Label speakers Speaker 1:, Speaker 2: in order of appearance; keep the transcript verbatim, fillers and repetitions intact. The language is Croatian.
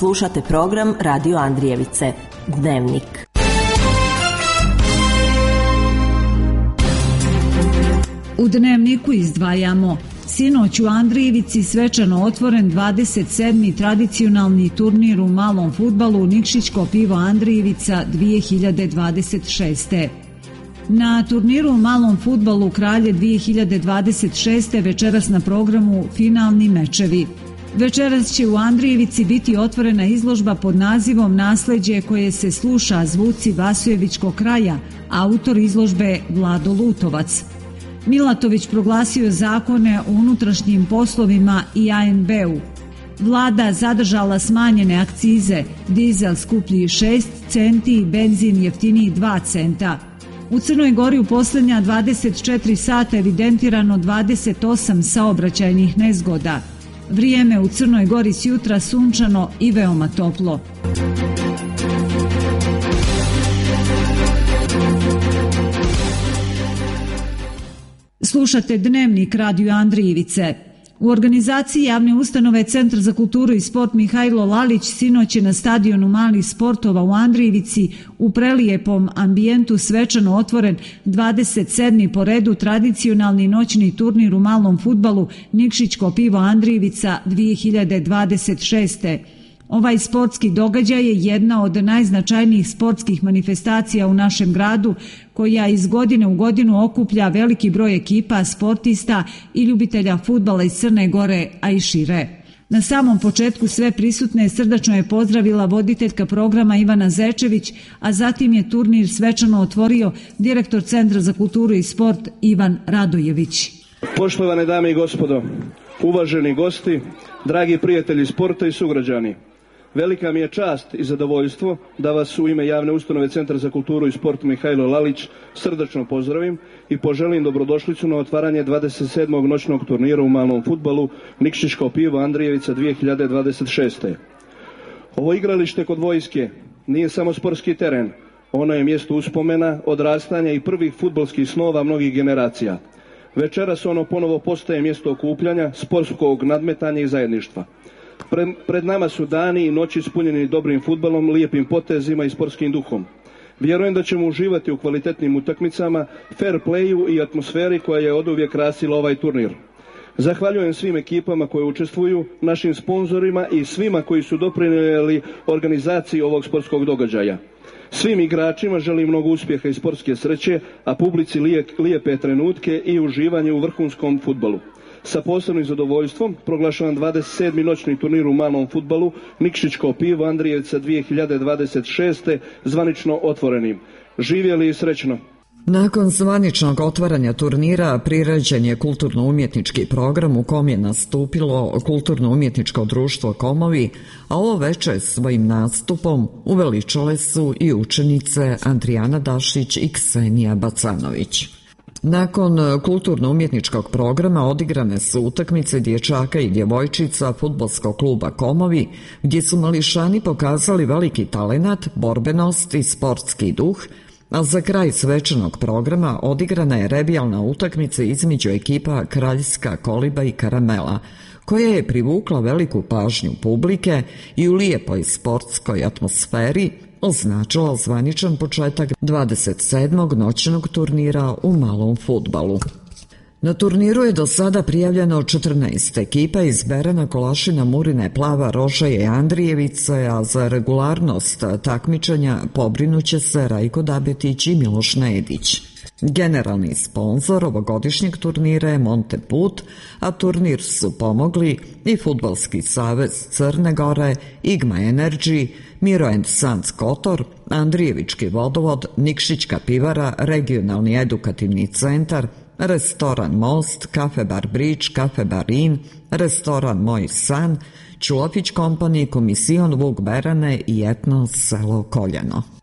Speaker 1: Slušate program Radio Andrijevice, Dnevnik.
Speaker 2: U Dnevniku izdvajamo: sinoć u Andrijevici svečano otvoren dvadeset sedmi tradicionalni turnir u malom fudbalu Nikšićko pivo Andrijevica dvije hiljade dvadeset šeste. Na turniru u malom fudbalu Kralje dvije hiljade dvadeset šeste večeras na programu finalni mečevi. Večeras će u Andrijevici biti otvorena izložba pod nazivom Nasleđe koje se sluša, zvuci Vasujevičkog kraja, autor izložbe Vlado Lutovac. Milatović proglasio zakone o unutrašnjim poslovima i A N B-u. Vlada zadržala smanjene akcize, dizel skuplji šest centi, benzin jeftiniji dva centa. U Crnoj Gori u posljednja dvadeset četiri sata evidentirano dvadeset osam saobraćajnih nezgoda. Vrijeme u Crnoj Gori s jutra sunčano i veoma toplo. Slušate Dnevnik Radio Andrijevice. U organizaciji javne ustanove Centar za kulturu i sport Mihajlo Lalić sinoć je na stadionu malih sportova u Andrijevici u prelijepom ambijentu svečano otvoren dvadeset sedmi po redu tradicionalni noćni turnir u malom fudbalu Nikšićko pivo Andrijevica dvije hiljade dvadeset šeste. Ovaj sportski događaj je jedna od najznačajnijih sportskih manifestacija u našem gradu, koja iz godine u godinu okuplja veliki broj ekipa, sportista i ljubitelja fudbala iz Crne Gore, a i šire. Na samom početku sve prisutne srdačno je pozdravila voditeljka programa Ivana Zečević, a zatim je turnir svečano otvorio direktor Centra za kulturu i sport Ivan Radojević.
Speaker 3: Poštovane dame i gospodo, uvaženi gosti, dragi prijatelji sporta i sugrađani, velika mi je čast i zadovoljstvo da vas u ime javne ustanove Centra za kulturu i sport Mihajlo Lalić srdačno pozdravim i poželim dobrodošlicu na otvaranje dvadeset sedmog noćnog turnira u malom fudbalu Nikšićko pivo Andrijevica dvije hiljade dvadeset šeste. Ovo igralište kod vojske nije samo sportski teren, ono je mjesto uspomena, odrastanja i prvih fudbalskih snova mnogih generacija. Večeras ono ponovo postaje mjesto okupljanja, sportskog nadmetanja i zajedništva. Pred, pred nama su dani i noći ispunjeni dobrim fudbalom, lijepim potezima i sportskim duhom. Vjerujem da ćemo uživati u kvalitetnim utakmicama, fair playu i atmosferi koja je oduvijek krasila ovaj turnir. Zahvaljujem svim ekipama koje učestvuju, našim sponzorima i svima koji su doprinijeli organizaciji ovog sportskog događaja. Svim igračima želim mnogo uspjeha i sportske sreće, a publici lijepe trenutke i uživanje u vrhunskom fudbalu. Sa posebnim zadovoljstvom proglašavam dvadeset sedmi noćni turnir u malom fudbalu Nikšićko pivo Andrijevica dvije hiljade dvadeset šeste zvanično otvorenim. Živjeli i srećno!
Speaker 4: Nakon zvaničnog otvaranja turnira priređen je kulturno-umjetnički program u kom je nastupilo Kulturno-umjetničko društvo Komovi, a ovo večer svojim nastupom uveličale su i učenice Andrijana Dašić i Ksenija Bacanović. Nakon kulturno-umjetničkog programa odigrane su utakmice dječaka i djevojčica fudbalskog kluba Komovi, gdje su mališani pokazali veliki talenat, borbenost i sportski duh, a za kraj svečanog programa odigrana je revijalna utakmica između ekipa Kraljska Koliba i Karamela, koja je privukla veliku pažnju publike i u lijepoj sportskoj atmosferi označila zvaničan početak dvadeset sedmog noćnog turnira u malom fudbalu. Na turniru je do sada prijavljeno četrnaest ekipa iz Berana, Kolašina, Murine, Plava, Rožaje i Andrijevice, a za regularnost takmičenja pobrinuće se Rajko Dabetić i Miloš Nedić. Generalni sponzor ovogodišnjeg turnira je Monteput, a turnir su pomogli i Fudbalski savez Crne Gore, Igma Energy, Miro and Sons Kotor, Andrijevički vodovod, Nikšićka pivara, Regionalni edukativni centar, Restoran Most, Kafe Bar Bridge, Kafe Bar Inn, Restoran Moj san, Čulafić Company, Komisijom Vuk Berane i Etno selo Koljeno.